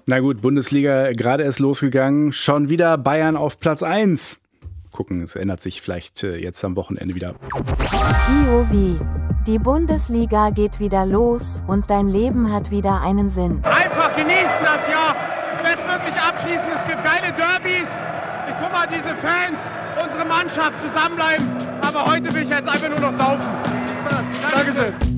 Na gut, Bundesliga gerade erst losgegangen. Schon wieder Bayern auf Platz 1. Gucken, es ändert sich vielleicht jetzt am Wochenende wieder. POV. Die Bundesliga geht wieder los und dein Leben hat wieder einen Sinn. Einfach genießen das Jahr. Bestmöglich abschließen. Es gibt geile Derbys. Guck mal, diese Fans, unsere Mannschaft zusammenbleiben. Aber heute will ich jetzt einfach nur noch saufen. Spaß. Dankeschön.